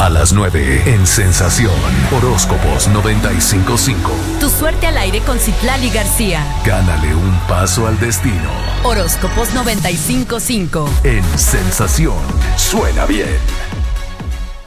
A las 9 en Sensación. Horóscopos 95.5. Tu suerte al aire con Citlali García. Gánale un paso al destino. Horóscopos 95.5. En Sensación. Suena bien.